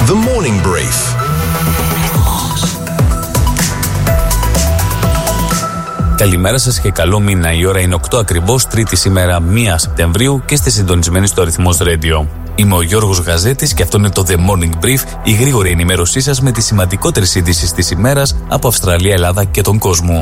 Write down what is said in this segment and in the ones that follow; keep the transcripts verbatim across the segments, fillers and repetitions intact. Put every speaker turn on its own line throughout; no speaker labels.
The Morning Brief.
Καλημέρα σας και καλό μήνα. Η ώρα είναι οκτώ ακριβώς, Τρίτη σήμερα πρώτη Σεπτεμβρίου και είστε συντονισμένοι στο Αριθμός Radio. Είμαι ο Γιώργος Γαζέτης και αυτό είναι το The Morning Brief, η γρήγορη ενημέρωσή σας με τις σημαντικότερες ειδήσεις της ημέρας από Αυστραλία, Ελλάδα και τον κόσμο.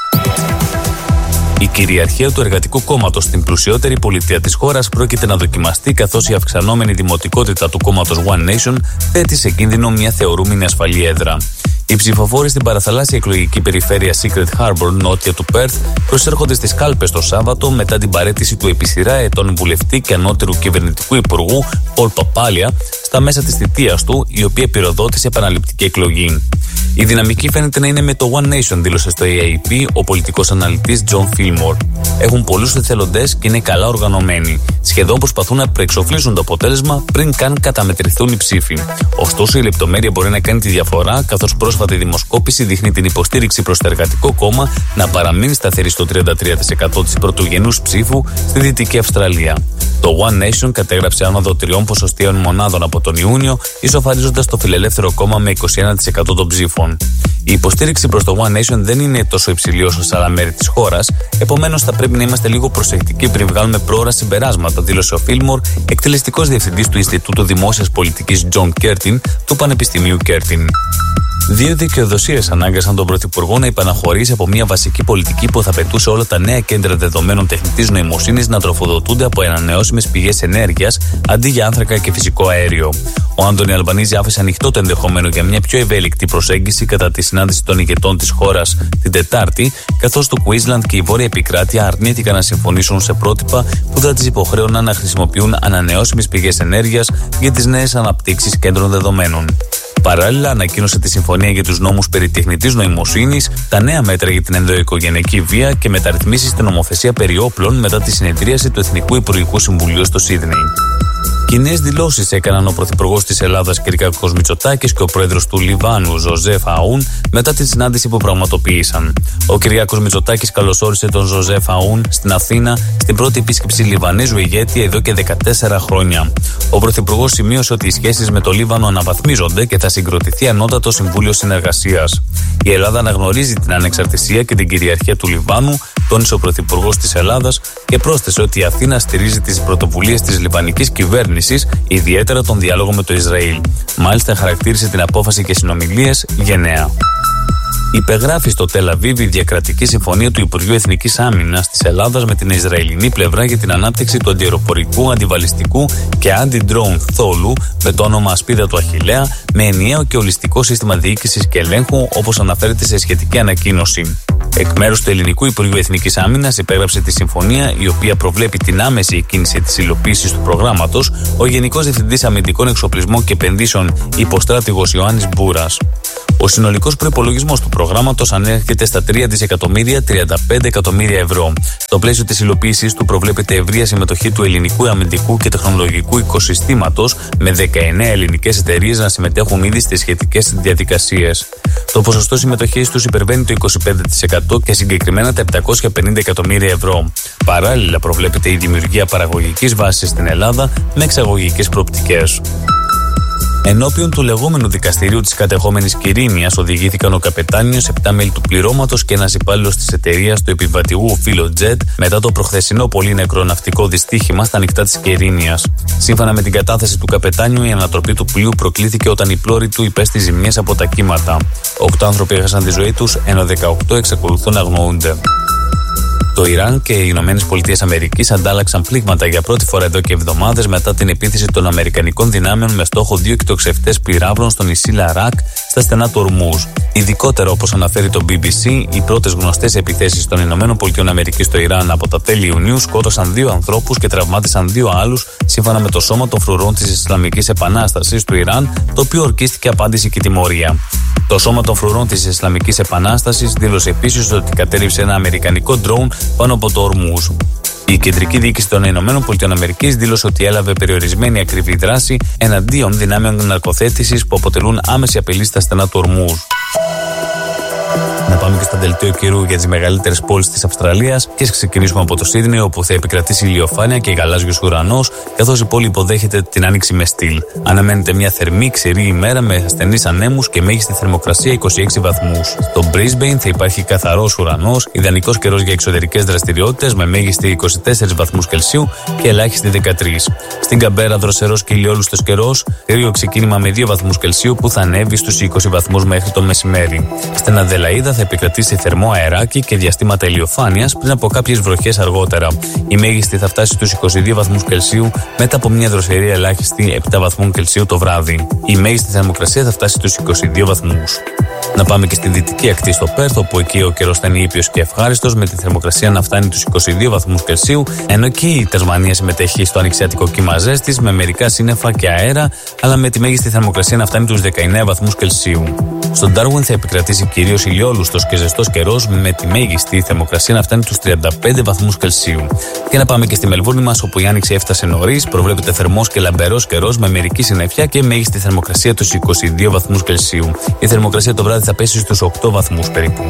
Η κυριαρχία του Εργατικού Κόμματος στην πλουσιότερη πολιτεία της χώρας πρόκειται να δοκιμαστεί, καθώς η αυξανόμενη δημοτικότητα του κόμματος One Nation θέτει σε κίνδυνο μια θεωρούμενη ασφαλή έδρα. Οι ψηφοφόροι στην παραθαλάσσια εκλογική περιφέρεια Secret Harbour, νότια του Πέρθ, προσέρχονται στις κάλπες το Σάββατο μετά την παραίτηση του επί σειρά ετών βουλευτή και ανώτερου κυβερνητικού υπουργού Πολ Παπάλια στα μέσα της θητείας του, η οποία πυροδότησε επαναληπτική εκλογή. Η δυναμική φαίνεται να είναι με το One Nation, δήλωσε στο έι έι πι ο πολιτικός αναλυτής John Fillmore. Έχουν πολλούς εθελοντές και είναι καλά οργανωμένοι. Σχεδόν προσπαθούν να προεξοφλήσουν το αποτέλεσμα πριν καν καταμετρηθούν οι ψήφοι. Ωστόσο, η λεπτομέρεια μπορεί να κάνει τη διαφορά, καθώς πρόσφατη δημοσκόπηση δείχνει την υποστήριξη προς το Εργατικό Κόμμα να παραμείνει σταθερή στο τριάντα τρία τοις εκατό της πρωτογενούς ψήφου στη Δυτική Αυστραλία. Το One Nation κατέγραψε άνοδο τριών ποσοστίων μονάδων από τον Ιούνιο, ισοφαρίζοντας το Φιλελεύθερο Κόμμα με είκοσι ένα τοις εκατό των ψήφων. Η υποστήριξη προς το One Nation δεν είναι τόσο υψηλή όσο σε άλλα μέρη της χώρας, επομένως θα πρέπει να είμαστε λίγο προσεκτικοί πριν βγάλουμε πρόωρα συμπεράσματα, δήλωσε ο Fillmore, εκτελεστικός διευθυντής του Ινστιτούτου Δημόσιας Πολιτικής John Curtin του Πανεπιστημίου Curtin. Δύο δικαιοδοσίες ανάγκασαν τον Πρωθυπουργό να υπαναχωρήσει από μια βασική πολιτική που θα πετούσε όλα τα νέα κέντρα δεδομένων τεχνητής νοημοσύνης να τροφοδοτούνται από ανανεώσιμες πηγές ενέργειας αντί για άνθρακα και φυσικό αέριο. Ο Άντονι Αλμπανίζη άφησε ανοιχτό το ενδεχόμενο για μια πιο ευέλικτη προσέγγιση κατά τη συνάντηση των ηγετών της χώρας την Τετάρτη, καθώς το Queensland και η Βόρεια Επικράτεια αρνήθηκαν να συμφωνήσουν σε πρότυπα που θα τις υποχρέωναν να χρησιμοποιούν ανανεώσιμες πηγές ενέργειας για τις νέες αναπτύξεις κέντρων δεδομένων. Παράλληλα, ανακοίνωσε τη συμφωνία για τους νόμους περί τεχνητής νοημοσύνης, τα νέα μέτρα για την ενδοοικογενειακή βία και μεταρρυθμίσεις στην νομοθεσία περί όπλων μετά τη συνεδρίαση του Εθνικού Υπουργικού Συμβουλίου στο Σίδνεϊ. Κοινές δηλώσεις έκαναν ο Πρωθυπουργός της Ελλάδας Κυριάκος Μητσοτάκης και ο Πρόεδρος του Λιβάνου Ζωζέφ Αούν μετά τη συνάντηση που πραγματοποίησαν. Ο Κυριάκος Μητσοτάκης καλωσόρισε τον Ζωζέφ Αούν στην Αθήνα στην πρώτη επίσκεψη Λιβανέζου ηγέτη εδώ και δεκατέσσερα χρόνια. Ο Πρωθυπουργός σημείωσε ότι οι σχέσεις με το Λίβανο αναβαθμίζονται και θα συγκροτηθεί ανώτατο Συμβούλιο Συνεργασίας. Η Ελλάδα αναγνωρίζει την ανεξαρτησία και την κυριαρχία του Λιβάνου, τόνισε ο Πρωθυπουργός της Ελλάδας και πρόσθεσε ότι η Αθήνα στηρίζει τις πρωτοβουλίες της λιβανικής κυβέρνησης, ιδιαίτερα τον διάλογο με το Ισραήλ. Μάλιστα, χαρακτήρισε την απόφαση και συνομιλίες γενναία. Υπεγράφει στο Τελ Αβίβ η διακρατική συμφωνία του Υπουργείου Εθνικής Άμυνας της Ελλάδας με την Ισραηλινή πλευρά για την ανάπτυξη του αντιαεροπορικού, αντιβαλιστικού και αντι-drone θόλου με το όνομα Ασπίδα του Αχιλλέα, με ενιαίο και ολιστικό σύστημα διοίκησης και ελέγχου, όπως αναφέρεται σε σχετική ανακοίνωση. Εκ μέρους του Ελληνικού Υπουργείου Εθνικής Άμυνας υπέγραψε τη συμφωνία, η οποία προβλέπει την άμεση εκκίνηση της υλοποίησης του προγράμματος, ο Γενικός Διευθυντής Αμυντικών Εξοπλισμών και Επενδύσεων Υποστράτηγος Ιωάννης Μπούρας. Ο συνολικός προϋπολογισμός του προγράμματος ανέρχεται στα τρία δισεκατομμύρια τριάντα πέντε εκατομμύρια ευρώ. Στο πλαίσιο της υλοποίησης του προβλέπεται ευρεία συμμετοχή του ελληνικού αμυντικού και τεχνολογικού οικοσυστήματος, με δεκαεννέα ελληνικές εταιρείες να συμμετέχουν ήδη στις σχετικές διαδικασίες. Το ποσοστό συμμετοχής τους υπερβαίνει το είκοσι πέντε τοις εκατό και συγκεκριμένα τα επτακόσια πενήντα εκατομμύρια ευρώ. Παράλληλα, προβλέπεται η δημιουργία παραγωγικής βάσης στην Ελλάδα με εξαγωγικές προοπτικές. Ενώπιον του λεγόμενου δικαστηρίου της κατεχόμενης Κυρίνιας οδηγήθηκαν ο καπετάνιος, επτά μέλη του πληρώματος και ένας υπάλληλος της εταιρείας του επιβατηγού Philojet μετά το προχθεσινό πολύ νεκρό ναυτικό δυστύχημα στα νυχτά της Κυρίνιας. Σύμφωνα με την κατάθεση του καπετάνιου, η ανατροπή του πλοίου προκλήθηκε όταν η πλώρη του υπέστη ζημιές από τα κύματα. Οκτώ άνθρωποι έχασαν τη ζωή τους, ενώ δεκαοκτώ εξακολουθούν να αγνοούνται. Το Ιράν και οι Ηνωμένες Πολιτείες Αμερικής αντάλλαξαν πλήγματα για πρώτη φορά εδώ και εβδομάδες μετά την επίθεση των Αμερικανικών δυνάμεων με στόχο δύο εκτοξευτές πυράβλων στο νησί Λαράκ στα στενά του Ορμούζ. Ειδικότερα, όπως αναφέρει το μπι μπι σι, οι πρώτες γνωστές επιθέσεις των Ηνωμένων Πολιτειών Αμερικής στο Ιράν από τα τέλη Ιουνίου σκότωσαν δύο ανθρώπους και τραυμάτισαν δύο άλλους, σύμφωνα με το Σώμα των Φρουρών της Ισλαμικής Επανάστασης του Ιράν, το οποίο ορκίστηκε απάντηση και τιμωρία. Το Σώμα των Φρουρών της Ισλαμικής Επανάστασης δήλωσε επίσης ότι κατέληψε ένα αμερικανικό ντρόουν πάνω από το Ορμούζ. Η κεντρική διοίκηση των ΗΠΑ δήλωσε ότι έλαβε περιορισμένη ακριβή δράση εναντίον δυνάμεων ναρκοθέτησης που αποτελούν άμεση απειλή στα στενά του Ορμούζ. Να πάμε πάμε και στο δελτίο καιρού για τις μεγαλύτερες πόλεις της Αυστραλίας και ξεκινήσουμε από το Σίδνεϊ, όπου θα επικρατήσει ηλιοφάνεια και γαλάζιος ουρανός, καθώς η πόλη υποδέχεται την άνοιξη με στυλ. Αναμένεται μια θερμή, ξηρή ημέρα με ασθενείς ανέμους και μέγιστη θερμοκρασία είκοσι έξι βαθμούς. Στο Brisbane θα υπάρχει καθαρός ουρανός, ιδανικός καιρός για εξωτερικές δραστηριότητες με μέγιστη είκοσι τέσσερις βαθμούς Κελσίου και ελάχιστη δεκατρείς. Στην Καμπέρα δροσερός και ηλιόλουστος καιρός, κρύο ξεκίνημα με δύο βαθμούς Κελσίου που θα ανέβει στους είκοσι βαθμούς μέχρι το μεσημέρι. Στην Αδελαΐδα θα επικρατήσει θερμό αεράκι και διαστήματα ηλιοφάνειας πριν από κάποιες βροχές αργότερα. Η μέγιστη θα φτάσει στους είκοσι δύο βαθμούς Κελσίου μετά από μια δροσερή ελάχιστη επτά βαθμών Κελσίου το βράδυ. Η μέγιστη θερμοκρασία θα φτάσει στους είκοσι δύο βαθμούς. Να πάμε και στη δυτική ακτή στο Πέρθ, όπου εκεί ο καιρός θα είναι ήπιος και ευχάριστος, με τη θερμοκρασία να φτάνει τους είκοσι δύο βαθμούς Κελσίου, ενώ και η Τασμανία συμμετέχει στο ανοιξιάτικο κύμα ζέστης με μερικά σύννεφα και αέρα, αλλά με τη μέγιστη θερμοκρασία να φτάνει τους δεκαεννέα βαθμούς Κελσίου. Στο Ντάρουιν θα επικρατήσει κυρίως ηλιόλουστος και ζεστός καιρός, με τη μέγιστη θερμοκρασία να φτάνει τους τριάντα πέντε βαθμούς Κελσίου. Και να πάμε και στη Μελβούρνη μας, όπου η άνοιξη έφτασε νωρίς, προβλέπεται θερμός και λαμπερός καιρός με μερική συννεφιά και μέγιστη θερμοκρασία τους είκοσι δύο βαθμούς Κελσίου. Η θερμοκρασία το βράδυ θα πέσει στους οκτώ βαθμούς περίπου.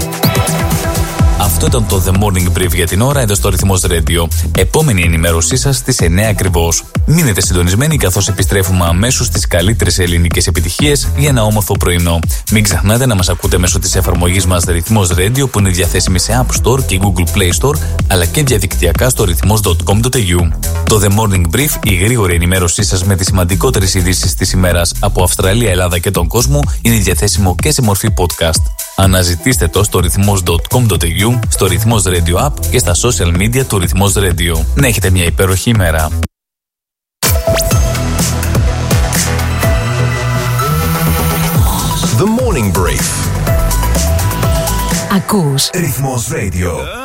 Αυτό ήταν το The Morning Brief για την ώρα εδώ στο Ρυθμός Radio. Επόμενη ενημέρωσή σας στις εννέα ακριβώς. Μείνετε συντονισμένοι καθώς επιστρέφουμε αμέσως στις καλύτερες ελληνικές επιτυχίες για ένα όμορφο πρωινό. Μην ξεχνάτε να μας ακούτε μέσω της εφαρμογής μας Ρυθμός Radio, που είναι διαθέσιμη σε App Store και Google Play Store, αλλά και διαδικτυακά στο ρυθμός τελεία κομ τελεία έι γιου. Το The Morning Brief, η γρήγορη ενημέρωσή σας με τις σημαντικότερες ειδήσεις της ημέρας από Αυστραλία, Ελλάδα και τον κόσμο, είναι διαθέσιμο και σε μορφή podcast. Αναζητήστε το στο ρυθμός τελεία κομ τελεία έι γιου, στο Ρυθμός Radio App και στα social media του Ρυθμός Radio. Να έχετε μια υπέροχη ημέρα.
The Morning Brief.
Ακούς
Ρυθμός Radio.